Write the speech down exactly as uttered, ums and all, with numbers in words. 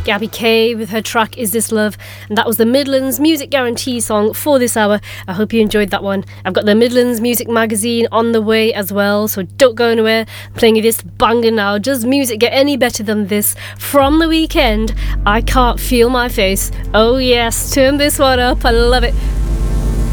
Gabby Kay with her track Is This Love, and that was the Midlands Music Guarantee song for this hour. I hope you enjoyed that one. I've got the Midlands Music Magazine on the way as well, so don't go anywhere. I'm playing you this banger now. Does music get any better than this? From The Weekend, I Can't Feel My Face. Oh yes, turn this one up, I love it.